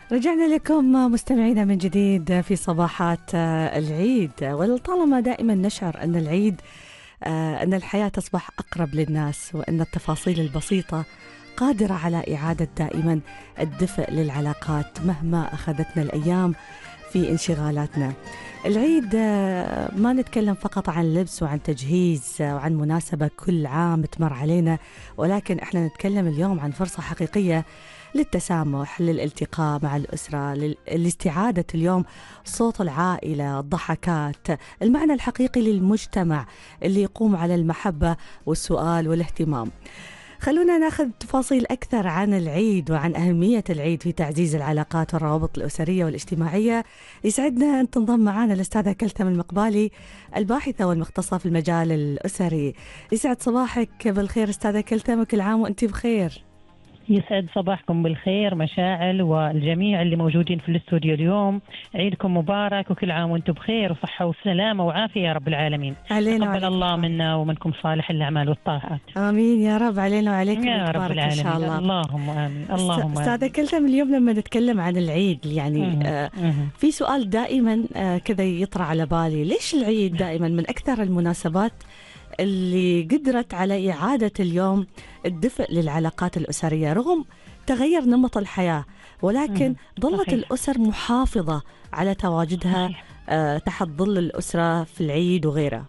رجعنا لكم مستمعينا من جديد في صباحات العيد. ولطالما دائما نشعر أن العيد أن الحياة تصبح أقرب للناس، وأن التفاصيل البسيطة قادرة على إعادة دائما الدفء للعلاقات مهما أخذتنا الأيام في انشغالاتنا. العيد ما نتكلم فقط عن لبس وعن تجهيز وعن مناسبة كل عام تمر علينا، ولكن احنا نتكلم اليوم عن فرصة حقيقية للتسامح، للالتقاء مع الأسرة، لاستعادة اليوم صوت العائلة، الضحكات، المعنى الحقيقي للمجتمع اللي يقوم على المحبة والسؤال والاهتمام. خلونا ناخذ تفاصيل أكثر عن العيد وعن أهمية العيد في تعزيز العلاقات والروابط الأسرية والاجتماعية. يسعدنا أن تنضم معنا الأستاذة كلثم المقبالي، الباحثة والمختصة في المجال الأسري. يسعد صباحك بالخير أستاذة كلثم، وكل عام وأنت بخير. يسعد صباحكم بالخير مشاعل والجميع اللي موجودين في الاستوديو اليوم. عيدكم مبارك وكل عام وانتم بخير وصحة وسلامة وعافية يا رب العالمين. تقبل الله منا ومنكم صالح الأعمال والطاعات. آمين يا رب، علينا وعليكم يا رب العالمين إن شاء الله. اللهم آمين. اللهم أستاذة كلثم، اليوم لما نتكلم عن العيد يعني في سؤال دائما كذا يطرأ على بالي، ليش العيد دائما من أكثر المناسبات اللي قدرت على إعادة اليوم الدفء للعلاقات الأسرية رغم تغير نمط الحياة، ولكن ظلت صحيح. الأسر محافظة على تواجدها تحت ظل الأسرة في العيد وغيره؟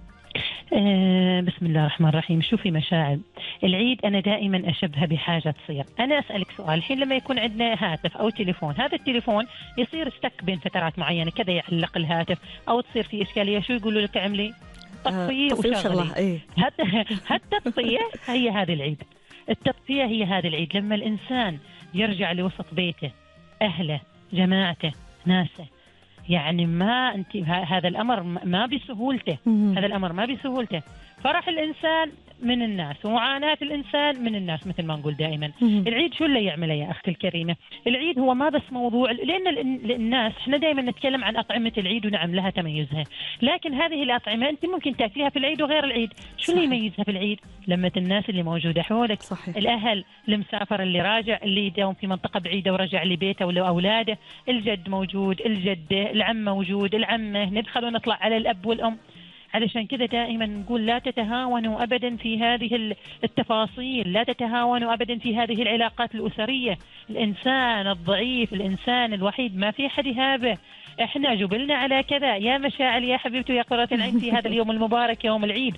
بسم الله الرحمن الرحيم. شوفي مشاعر، العيد أنا دائما أشبهها بحاجة تصير. أنا أسألك سؤال الحين، لما يكون عندنا هاتف أو تليفون، هذا التليفون يصير استك بين فترات معينة كذا يعلق الهاتف أو تصير في إشكالية، شو يقولوا لك اعملي؟ تطفيه وشغلي. إيه؟ التطفية هي هذا العيد. التطفية هي هذا العيد لما الإنسان يرجع لوسط بيته، أهله، جماعته، ناسه. يعني ما أنت هذا الأمر ما بسهولته، هذا الأمر ما بسهولته. فرح الإنسان من الناس ومعاناة الإنسان من الناس، مثل ما نقول دائما. العيد شو اللي يعمله يا أختي الكريمة؟ العيد هو ما بس موضوع، لأن الناس إحنا دائما نتكلم عن أطعمة العيد ونعم لها تميزها، لكن هذه الأطعمة أنت ممكن تأكلها في العيد وغير العيد. شو اللي يميزها في العيد؟ لمة الناس اللي موجودة حولك. صحيح. الأهل، المسافر اللي راجع، اللي يداوم في منطقة بعيدة ورجع لبيته ولا أولاده، الجد موجود، الجدة، العم موجود، العمة، ندخل ونطلع على الأب والأم. علشان كذا دائما نقول لا تتهاونوا أبدا في هذه التفاصيل، لا تتهاونوا أبدا في هذه العلاقات الأسرية. الإنسان الضعيف، الإنسان الوحيد، ما في حد يهابه. احنا جبلنا على كذا يا مشاعل يا حبيبتي يا قرة العين في هذا اليوم المبارك يوم العيد.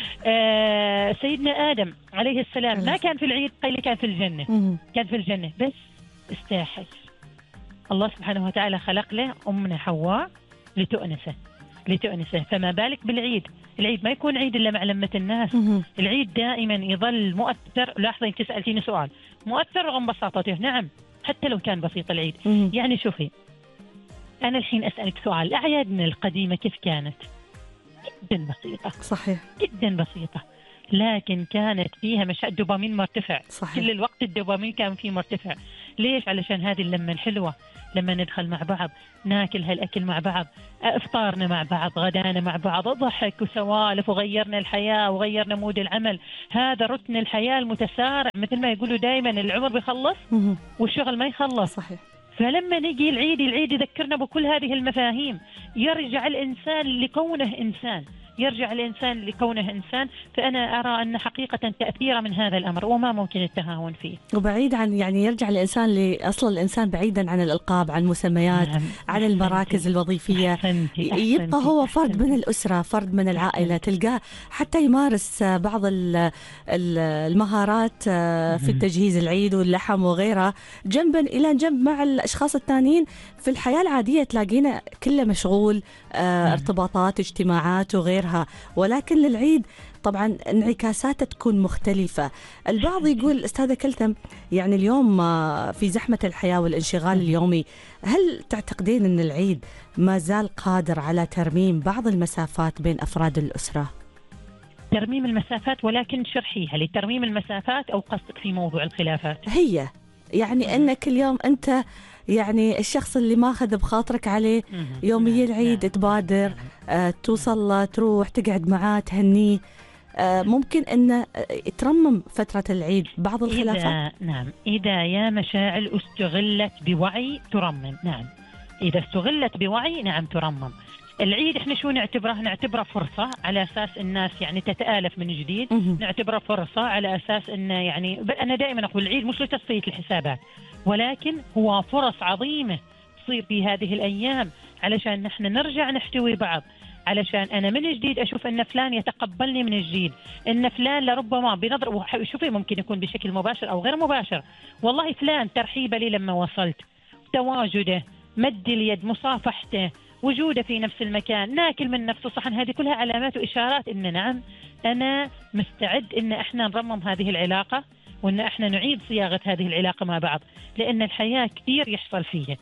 سيدنا آدم عليه السلام ما كان في العيد، قيل كان في الجنة. كان في الجنة بس استاحل الله سبحانه وتعالى خلق له أمنا حواء لتؤنسه. فما بالك بالعيد؟ العيد ما يكون عيد إلا مع لمة الناس. العيد دائما يظل مؤثر. لاحظي انت سألتيني سؤال مؤثر رغم بساطته. نعم، حتى لو كان بسيط العيد. يعني شوفي، أنا الحين أسألك سؤال، أعيادنا القديمة كيف كانت؟ جدا بسيطة. صحيح، جدا بسيطة، لكن كانت فيها الدوبامين مرتفع. صحيح. كل الوقت الدوبامين كان فيه مرتفع. ليش؟ علشان هذه اللمة الحلوة، لما ندخل مع بعض ناكل هالأكل مع بعض، افطارنا مع بعض، غدانا مع بعض، ضحك وسوالف، وغيرنا الحياة وغيرنا مود العمل. هذا رتن الحياة المتسارع، مثل ما يقولوا دائما العمر بيخلص والشغل ما يخلص. صحيح. فلما نجي العيد يذكرنا بكل هذه المفاهيم. يرجع الإنسان لكونه إنسان. فأنا أرى أن حقيقة تأثير من هذا الأمر وما ممكن التهاون فيه. وبعيد عن يعني يرجع الإنسان لأصل الإنسان، بعيدا عن الألقاب، عن المسميات، عن المراكز الوظيفية. يبقى هو فرد من الأسرة، فرد من العائلة. تلقاه حتى يمارس بعض المهارات في التجهيز العيد واللحم وغيرها جنبا إلى جنب مع الأشخاص الثانيين. في الحياة العادية تلاقينا كله مشغول، ارتباطات، اجتماعات وغيرها. ولكن للعيد طبعا انعكاساته تكون مختلفة. البعض يقول أستاذة كلثم، يعني اليوم في زحمة الحياة والانشغال اليومي، هل تعتقدين أن العيد ما زال قادر على ترميم بعض المسافات بين أفراد الأسرة؟ ترميم المسافات، ولكن شرحيها لي. ترميم المسافات أو قصدك في موضوع الخلافات؟ هي يعني أنك اليوم أنت يعني الشخص اللي ماخذ بخاطرك عليه يومي العيد تبادر، توصل تروح تقعد معاه تهنيه. ممكن أن ترمم فترة العيد بعض الخلافات؟ نعم، إذا يا مشاعل استغلت بوعي ترمم. نعم، إذا استغلت بوعي نعم ترمم. العيد احنا شو نعتبره فرصة على أساس الناس يعني تتآلف من جديد. نعتبره فرصة على أساس أن يعني أنا دائما أقول العيد مش لتصفية الحسابات، ولكن هو فرص عظيمة تصير في هذه الأيام علشان نحن نرجع نحتوي بعض، علشان أنا من جديد أشوف أن فلان يتقبلني من جديد، أن فلان لربما بنظر شوفي ممكن يكون بشكل مباشر أو غير مباشر، والله فلان ترحيبه لي لما وصلت، تواجده، مد اليد، مصافحته، وجوده في نفس المكان، ناكل من نفس الصحن، هذه كلها علامات وإشارات إن نعم أنا مستعد إن إحنا نرمم هذه العلاقة، وإن إحنا نعيد صياغة هذه العلاقة مع بعض، لأن الحياة كثير يحصل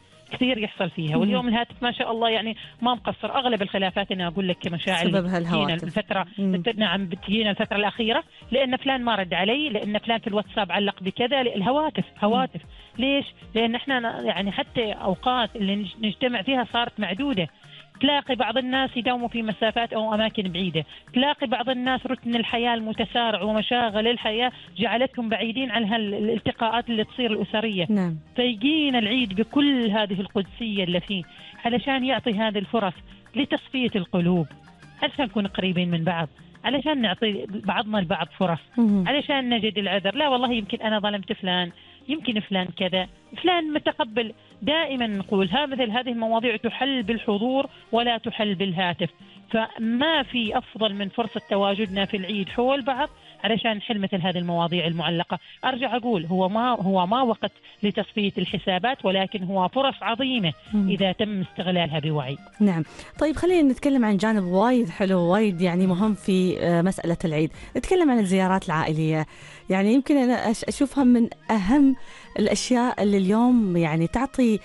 فيها. واليوم الهاتف ما شاء الله يعني ما مقصر. أغلب الخلافات أنا أقول لك كمشاعر سببها الهواتف. الفترة نعم بتجينا الفترة الأخيرة، لأن فلان ما رد علي، لأن فلان في الواتساب علق بكذا، هواتف. ليش؟ لأن إحنا يعني حتى أوقات اللي نجتمع فيها صارت معدودة. تلاقي بعض الناس يداوموا في مسافات أو أماكن بعيدة، تلاقي بعض الناس رتم الحياة المتسارع ومشاغل الحياة جعلتهم بعيدين عن هالالتقاءات اللي تصير الأسرية. نعم. فيجينا العيد بكل هذه القدسية اللي فيه علشان يعطي هذه الفرص لتصفية القلوب، علشان نكون قريبين من بعض، علشان نعطي بعضنا البعض فرص، علشان نجد العذر. لا والله يمكن أنا ظلمت فلان، يمكن فلان كذا، فلان متقبل. دائما نقول مثل هذه المواضيع تحل بالحضور ولا تحل بالهاتف، فما في أفضل من فرصة تواجدنا في العيد حول بعض علشان نحل مثل هذه المواضيع المعلقة. أرجع أقول هو ما وقت لتصفية الحسابات، ولكن هو فرص عظيمة إذا تم استغلالها بوعي. نعم. طيب خلينا نتكلم عن جانب وايد حلو، وايد يعني مهم في مسألة العيد. نتكلم عن الزيارات العائلية. يعني يمكن أنا أشوفها من أهم الأشياء اللي اليوم يعني تعطي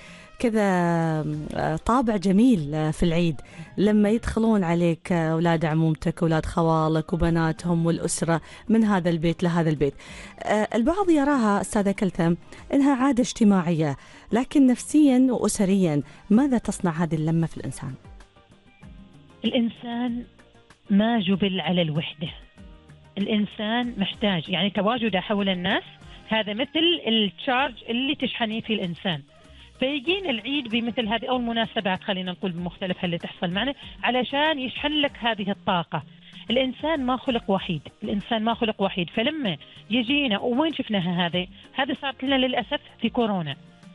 كذا طابع جميل في العيد، لما يدخلون عليك أولاد عمومتك، أولاد خوالك وبناتهم والأسرة من هذا البيت لهذا البيت. البعض يراها أستاذة كلثم إنها عادة اجتماعية، لكن نفسيا وأسريا ماذا تصنع هذه اللمة في الإنسان؟ الإنسان ما جبل على الوحدة، الإنسان محتاج يعني تواجده حول الناس، هذا مثل التشارج اللي تشحنيه في الإنسان. فيجين العيد بمثل هذه أو المناسبات، خلينا نقول بمختلفها اللي تحصل معنا، علشان يشحن لك هذه الطاقة. الإنسان ما خلق وحيد، فلما يجينا وين شفناها هذه صارت لنا للأسف في كورونا.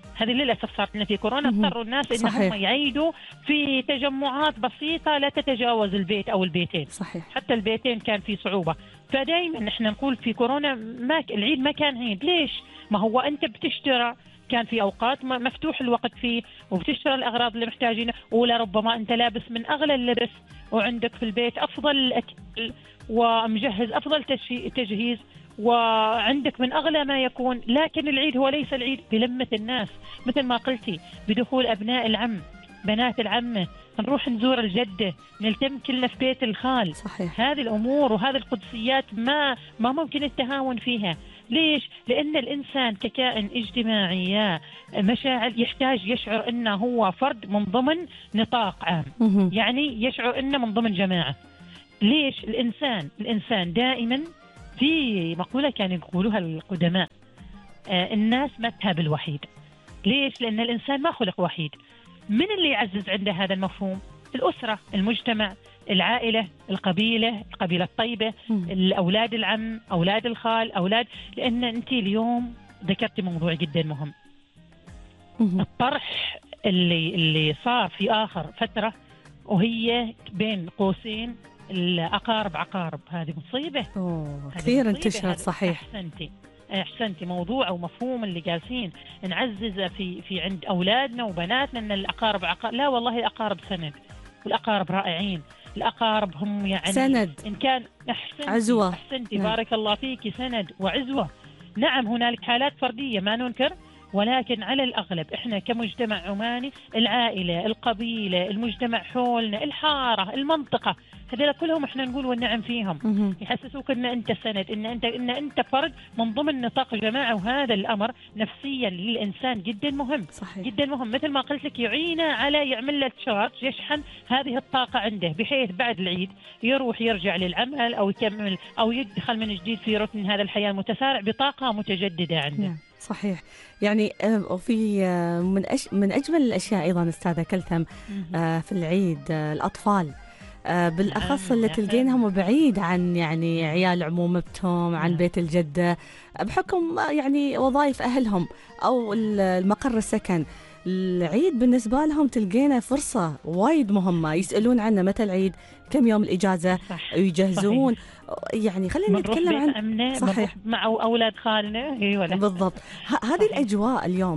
اضطروا الناس إنهم يعيدوا في تجمعات بسيطة لا تتجاوز البيت أو البيتين. صحيح. حتى البيتين كان في صعوبة. فدائما نحن نقول في كورونا العيد ما كان عيد. ليش؟ ما هو أنت بتشترى، كان في أوقات مفتوح الوقت فيه وبتشتري الأغراض اللي محتاجينها، ولربما أنت لابس من أغلى اللبس، وعندك في البيت أفضل الأكل ومجهز أفضل تجهيز، وعندك من أغلى ما يكون. لكن العيد هو ليس العيد بلمة الناس، مثل ما قلتي، بدخول أبناء العم، بنات العمة، نروح نزور الجدة، نلتم كلنا في بيت الخال. صحيح. هذه الأمور وهذه القدسيات ما ممكن التهاون فيها. ليش؟ لأن الإنسان ككائن اجتماعي مشاعر يحتاج يشعر أنه هو فرد من ضمن نطاق عام، يعني يشعر أنه من ضمن جماعة. ليش؟ الإنسان دائما في مقولة كانوا يقولوها القدماء، الناس ما تهاب الوحيد. ليش؟ لأن الإنسان ما خلق وحيد. من اللي يعزز عنده هذا المفهوم؟ الأسرة، المجتمع، العائلة، القبيلة الطيبة، الأولاد العم، أولاد الخال، لأن أنت اليوم ذكرتي موضوع جدا مهم، الطرح اللي صار في آخر فترة، وهي بين قوسين الأقارب عقارب. هذه مصيبة. كثير انتشرت. صحيح. أحسنتي. موضوع أو مفهوم اللي جالسين نعزز في عند أولادنا وبناتنا أن الأقارب عقارب. لا والله الأقارب سند، والأقارب رائعين. الأقارب هم يعني سند، إن كان عزوة. أحسنتي. بارك الله فيك. سند وعزوة. نعم هنالك حالات فردية ما ننكر، ولكن على الأغلب إحنا كمجتمع عماني، العائلة، القبيلة، المجتمع حولنا، الحارة، المنطقة، هذول كلهم احنا نقول والنعم فيهم. يحسسوك ان انت سند، ان انت فرد من ضمن نطاق جماعه، وهذا الامر نفسيا للانسان جدا مهم. صحيح. جدا مهم، مثل ما قلت لك يعينه على يعمل له تشارج، يشحن هذه الطاقه عنده، بحيث بعد العيد يروح يرجع للعمل او يكمل او يدخل من جديد في رتم هذا الحياه المتسارع بطاقه متجدده عنده. نعم صحيح. يعني وفي من أجمل الأشياء أيضا أستاذة كلثم في العيد الأطفال، بالأخص اللي تلقينهم بعيد عن يعني عيال عمومتهم، عن بيت الجدة بحكم يعني وظائف أهلهم أو المقر السكن. العيد بالنسبة لهم تلقينا فرصة وايد مهمة، يسألون عنه متى العيد، كم يوم الإجازة، يجهزون. يعني خلينا نتكلم عن صحيح مع أولاد خالنا. أيوة بالضبط. هذه الأجواء اليوم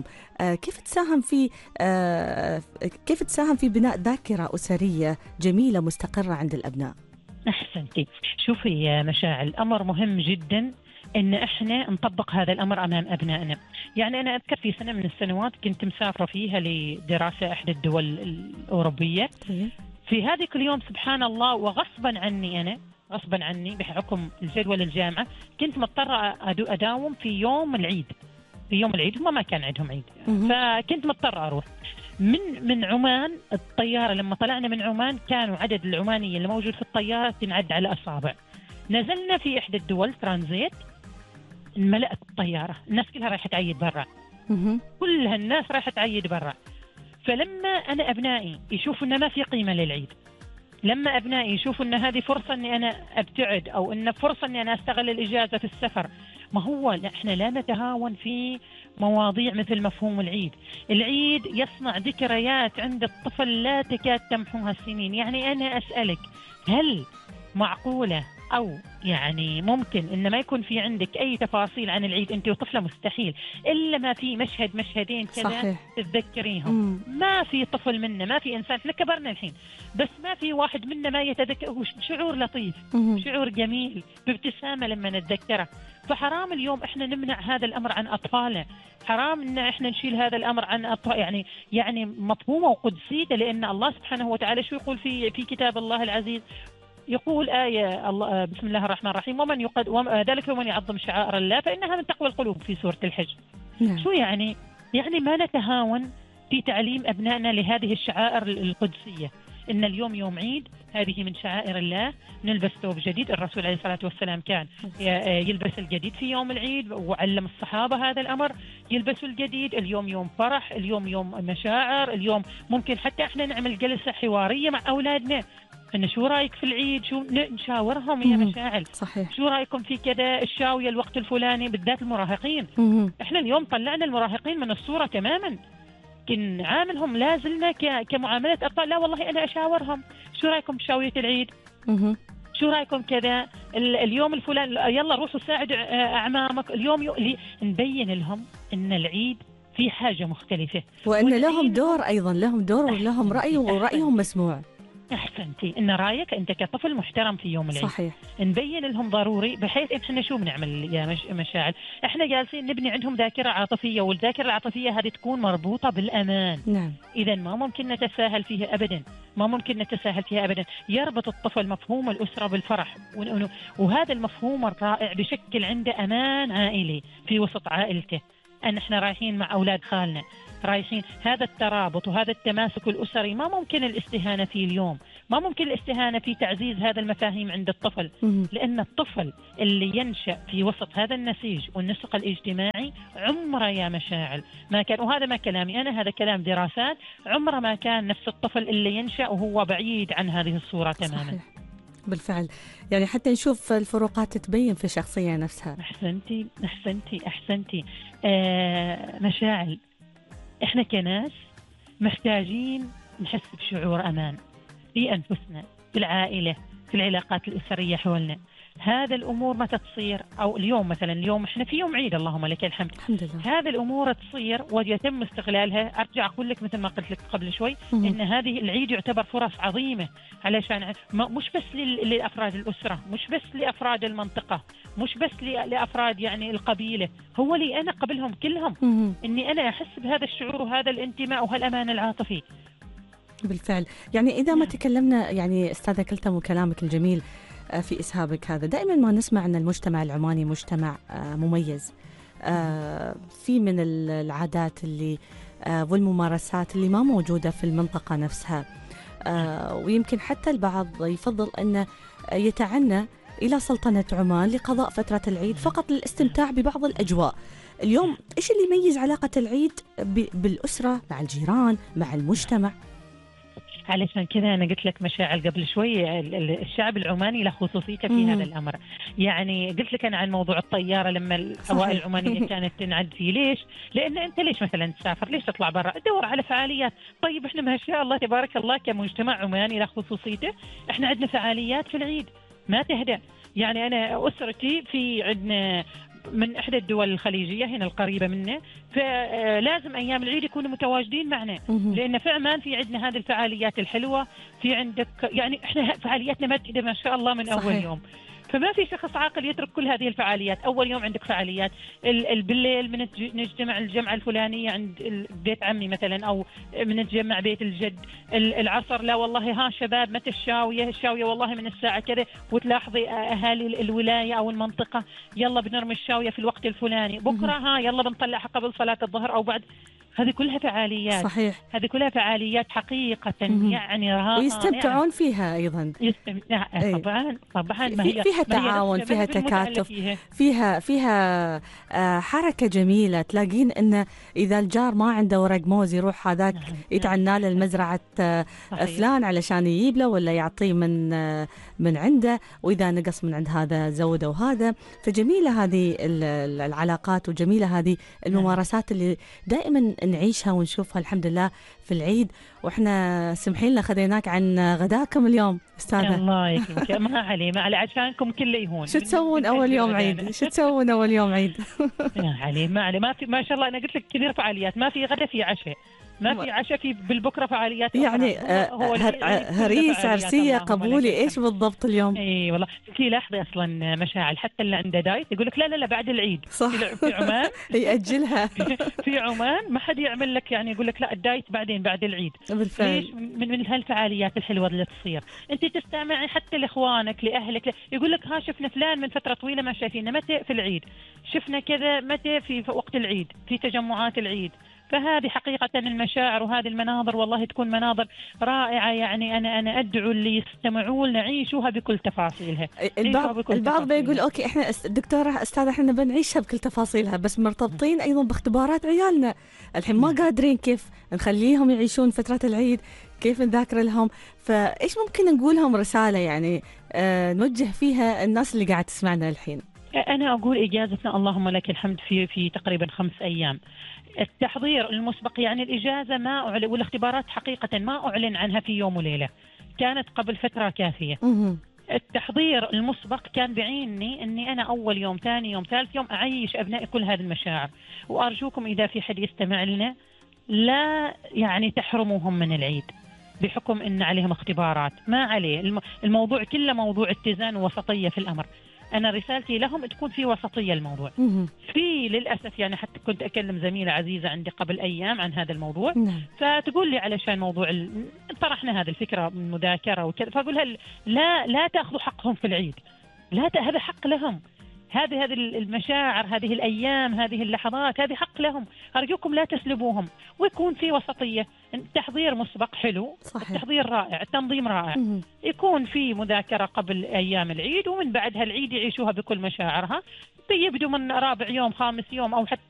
كيف تساهم في بناء ذاكرة أسرية جميلة مستقرة عند الأبناء؟ أحسنتي. شوفي يا مشاعل، الأمر مهم جدا إن إحنا نطبق هذا الأمر أمام أبنائنا. يعني أنا أذكر في سنة من السنوات كنت مسافرة فيها لدراسة إحدى الدول الأوروبية. في هذيك اليوم سبحان الله وغصبا عني بحكم الجدول الجامعة كنت مضطرة أداوم في يوم العيد. هم ما كان عندهم عيد، فكنت مضطرة أروح من عمان. الطيارة لما طلعنا من عمان كانوا عدد العمانيين اللي موجود في الطيارة تنعد على أصابع. نزلنا في إحدى الدول ترانزيت، ملأت الطيارة، الناس كلها رايحة تعيد برا، كلها الناس رايحة تعيد برا. فلما أنا أبنائي يشوفوا إن ما في قيمة للعيد، لما أبنائي يشوفوا إن هذه فرصة إني أنا أبتعد أو إن فرصة إني أنا أستغل الإجازة في السفر، ما هو إحنا لا نتهاون في مواضيع مثل مفهوم العيد. العيد يصنع ذكريات عند الطفل لا تكاد تمحوها السنين. يعني أنا أسألك، هل معقولة أو يعني ممكن إن ما يكون في عندك أي تفاصيل عن العيد أنت وطفلة؟ مستحيل، إلا ما في مشهدين كذا تتذكريهم. ما في طفل منا، ما في إنسان، إحنا كبرنا الحين بس ما في واحد منا ما يتذكر. شعور لطيف، شعور جميل، بابتسامة لما نتذكره. فحرام اليوم إحنا نمنع هذا الأمر عن أطفالنا، حرام إن إحنا نشيل هذا الأمر عن أطفال. يعني مفهومه وقدسيته، لأن الله سبحانه وتعالى شو يقول في كتاب الله العزيز؟ يقول آية الله بسم الله الرحمن الرحيم: ذلك ومن يعظم شعائر الله فإنها من تقوى القلوب، في سورة الحج. شو يعني ما نتهاون في تعليم أبنائنا لهذه الشعائر القدسية. إن اليوم يوم عيد، هذه من شعائر الله، نلبس ثوب جديد. الرسول عليه الصلاة والسلام كان يلبس الجديد في يوم العيد، وعلم الصحابة هذا الأمر، يلبسوا الجديد. اليوم يوم فرح، اليوم يوم مشاعر، اليوم ممكن حتى احنا نعمل جلسة حوارية مع أولادنا، إن شو رأيك في العيد، شو نشاورهم يا مشاعل. صحيح. شو رأيكم في كذا الشاوية الوقت الفلاني، بالذات المراهقين. احنا اليوم طلعنا المراهقين من الصورة تماما، كن عاملهم لازلنا كمعاملة أطفال. لا والله أنا أشاورهم، شو رأيكم بشاوية العيد، شو رأيكم كذا اليوم الفلاني، يلا روحوا ساعدوا أعمامك اليوم. نبين لهم إن العيد في حاجة مختلفة، وأن لهم دور أيضا، لهم دور ولهم رأي، ورأيهم مسموع. أحسنتي، إن رأيك أنت كطفل محترم في يوم العيد. صحيح. نبين لهم ضروري، بحيث إحنا شو بنعمل يا مشاعل؟ إحنا جالسين نبني عندهم ذاكرة عاطفية، والذاكرة العاطفية هذه تكون مربوطة بالأمان. نعم. إذا ما ممكن نتساهل فيها أبدا، يربط الطفل مفهوم الأسرة بالفرح، وهذا المفهوم الرائع بشكل عنده أمان عائلي في وسط عائلته. أن إحنا رايحين مع أولاد خالنا، رايحين، هذا الترابط وهذا التماسك الأسري ما ممكن الاستهانة فيه اليوم، ما ممكن الاستهانة في تعزيز هذا المفاهيم عند الطفل. لأن الطفل اللي ينشأ في وسط هذا النسيج والنسق الاجتماعي عمره يا مشاعل ما كان، وهذا ما كلامي أنا، هذا كلام دراسات، عمره ما كان نفس الطفل اللي ينشأ وهو بعيد عن هذه الصورة تماما. صحيح. بالفعل، يعني حتى نشوف الفروقات تبين في الشخصية نفسها. أحسنتي. مشاعل، إحنا كناس محتاجين نحس بشعور أمان في أنفسنا، في العائلة، في العلاقات الأسرية حولنا. هذا الأمور ما تصير، أو اليوم مثلا، اليوم إحنا في يوم عيد اللهم لك الحمد، هذه الأمور تصير ويتم استغلالها. أرجع أقول لك مثل ما قلت لك قبل شوي، إن هذه العيد يعتبر فرص عظيمة، علشان مش بس لأفراد الأسرة، مش بس لأفراد المنطقة، مش بس لأفراد يعني القبيلة، هو لي أنا قبلهم كلهم، إني أنا أحس بهذا الشعور وهذا الانتماء وهالأمان العاطفي. بالفعل. يعني إذا ما تكلمنا يعني أستاذة كلثم وكلامك الجميل في إسهابك هذا، دائما ما نسمع أن المجتمع العماني مجتمع مميز، في من العادات اللي والممارسات اللي ما موجودة في المنطقة نفسها، ويمكن حتى البعض يفضل أن يتعنى إلى سلطنة عمان لقضاء فترة العيد فقط للاستمتاع ببعض الأجواء. اليوم إيش اللي يميز علاقة العيد بالأسرة مع الجيران مع المجتمع؟ علشان كذا أنا قلت لك مشاعل قبل شوي، الشعب العماني له خصوصيته في هذا الأمر. يعني قلت لك أنا عن موضوع الطيارة لما الأوائل العمانية كانت تنعد فيه. ليش؟ لأن أنت ليش مثلا تسافر؟ ليش تطلع برا؟ تدور على فعاليات. طيب إحنا ما شاء الله تبارك الله كمجتمع عماني له خصوصيته، إحنا عندنا فعاليات في العيد ما تهدأ. يعني أنا أسرتي في عندنا من إحدى الدول الخليجية هنا القريبة منا، فلازم أيام العيد يكونوا متواجدين معنا، لأن في عمان في عندنا هذه الفعاليات الحلوة. في عندك يعني إحنا فعالياتنا متعدة ما شاء الله من أول يوم، فما في شخص عاقل يترك كل هذه الفعاليات. أول يوم عندك فعاليات بالليل، من نجتمع الجمعة الفلانية عند بيت عمي مثلا، أو من نتجمع بيت الجد. العصر لا والله ها شباب متى الشاوية والله من الساعة كذا، وتلاحظي أهالي الولاية أو المنطقة يلا بنرمي الشاوية في الوقت الفلاني، بكرة ها يلا بنطلعها قبل صلاة الظهر أو بعد. هذه كلها فعاليات. صحيح. هذه كلها فعاليات حقيقة يعني ويستمتعون فيها أيضا. طبعا فيها تعاون، فيها تكاتف، فيها حركة جميلة. تلاقين أن إذا الجار ما عنده ورق موز يروح هذاك يتعنى له المزرعة فلان علشان يجيب له ولا يعطيه من عنده، وإذا نقص من عند هذا زوده وهذا. فجميلة هذه العلاقات وجميلة هذه الممارسات اللي دائما نعيشها ونشوفها الحمد لله في العيد. وإحنا سمحين لنا خذيناك عن غداكم اليوم أستاذة. الله يكرمك. ما علي عشانكم كله يهون. شو تسوون أول يوم عيد؟ شو تسوون أول يوم عيد؟ ما علي ما في ما شاء الله. أنا قلت لك كثير فعاليات، ما في غدا في عشاء، ما في عشاء، في بالبكرة فعاليات يعني هريس عرسية قبولي إيش بالضبط اليوم؟ اي والله. في لاحظي اصلا مشاعل حتى اللي عنده دايت يقول لك لا بعد العيد. صح. في عمان يأجلها. في عمان ما حد يعمل لك يعني يقول لك لا الدايت بعدين بعد العيد. بالفعل. ليش؟ من هالفعاليات الحلوة اللي تصير انت تستمعي حتى لاخوانك لاهلك، يقول لك ها شفنا فلان من فترة طويلة ما شايفينه، متى في العيد؟ شفنا كذا متى في وقت العيد، في تجمعات العيد. فهذه حقيقة المشاعر وهذه المناظر والله تكون مناظر رائعة. يعني أنا أدعو اللي يستمعون نعيشوها بكل تفاصيلها. البعض بيقول أوكي إحنا دكتورة أستاذة إحنا بنعيشها بكل تفاصيلها، بس مرتبطين أيضا باختبارات عيالنا الحين، ما قادرين كيف نخليهم يعيشون فترة العيد، كيف نذاكر لهم. فإيش ممكن نقول لهم رسالة يعني نوجه فيها الناس اللي قاعد تسمعنا الحين؟ أنا أقول إجازتنا اللهم لك الحمد في تقريبا 5 أيام. التحضير المسبق يعني الإجازة ما أعلن، والاختبارات حقيقة ما أعلن عنها في يوم وليلة، كانت قبل فترة كافية. التحضير المسبق كان بعيني أني أنا أول يوم ثاني يوم ثالث يوم أعيش أبنائي كل هذه المشاعر. وأرجوكم إذا في حد يستمع لنا لا يعني تحرموهم من العيد بحكم أن عليهم اختبارات. ما عليه، الموضوع كله موضوع اتزان ووسطية في الأمر. أنا رسالتي لهم تكون في وسطية الموضوع. في للأسف يعني حتى كنت أكلم زميلة عزيزة عندي قبل أيام عن هذا الموضوع، فتقول لي علشان موضوع طرحنا هذه الفكرة من مذاكرة وكذا، فأقولها لا تأخذوا حقهم في العيد، هذا حق لهم. هذه المشاعر، هذه الأيام، هذه اللحظات، هذه حق لهم. أرجوكم لا تسلبوهم، ويكون في وسطية. التحضير مسبق حلو، صحيح. التحضير رائع، التنظيم رائع. يكون في مذاكرة قبل أيام العيد، ومن بعدها العيد يعيشوها بكل مشاعرها. يبدو من رابع يوم 5 يوم أو حتى